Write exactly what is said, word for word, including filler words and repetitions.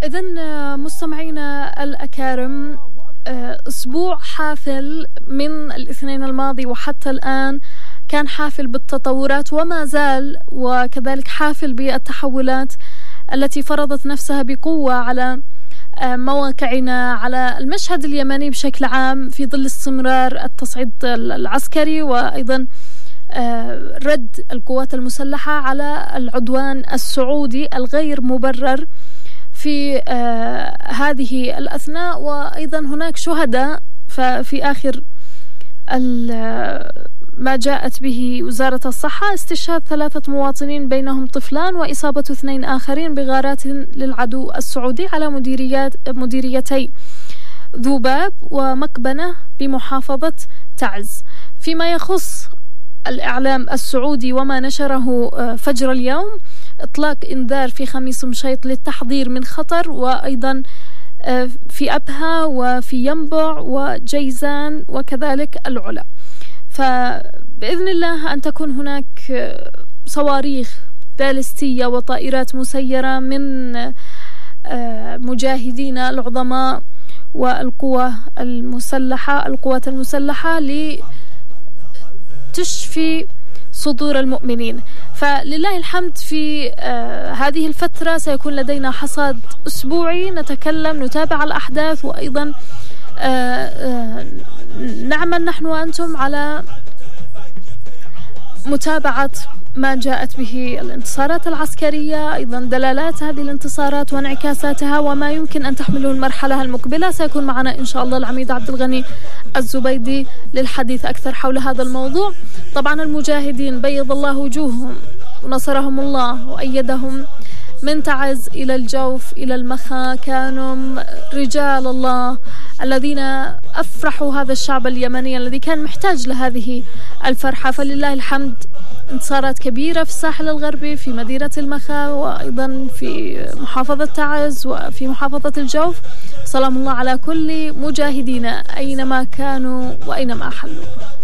إذن مستمعينا الأكارم، أسبوع حافل من الاثنين الماضي وحتى الآن، كان حافل بالتطورات وما زال، وكذلك حافل بالتحولات التي فرضت نفسها بقوة على مواقعنا، على المشهد اليمني بشكل عام، في ظل استمرار التصعيد العسكري وأيضا رد القوات المسلحة على العدوان السعودي الغير مبرر في هذه الأثناء. وأيضا هناك شهداء في آخر ما جاءت به وزارة الصحة، استشهاد ثلاثة مواطنين بينهم طفلان وإصابة اثنين آخرين بغارات للعدو السعودي على مديريات مديريتي ذوباب ومقبنة بمحافظة تعز. فيما يخص الإعلام السعودي وما نشره فجر اليوم، إطلاق إنذار في خميس مشيط للتحذير من خطر، وأيضا في أبها وفي ينبع وجيزان وكذلك العلا. فبإذن الله أن تكون هناك صواريخ باليستية وطائرات مسيرة من مجاهدين العظماء والقوى المسلحة القوات المسلحة لتشفي صدور المؤمنين. فلله الحمد في آه هذه الفترة سيكون لدينا حصاد أسبوعي، نتكلم نتابع الأحداث، وأيضا آه آه نعمل نحن وأنتم على متابعة ما جاءت به الانتصارات العسكرية، أيضا دلالات هذه الانتصارات وانعكاساتها وما يمكن أن تحمله المرحلة المقبلة. سيكون معنا إن شاء الله العميد عبد الغني الزبيدي للحديث أكثر حول هذا الموضوع. طبعا المجاهدين بيض الله وجوههم ونصرهم الله وأيدهم من تعز إلى الجوف إلى المخا، كانوا رجال الله الذين أفرحوا هذا الشعب اليمني الذي كان محتاج لهذه الفرحة. فلله الحمد، انتصارات كبيرة في الساحل الغربي، في مدينة المخا، وأيضا في محافظة تعز وفي محافظة الجوف. سلام الله على كل مجاهدينا أينما كانوا وأينما حلوا.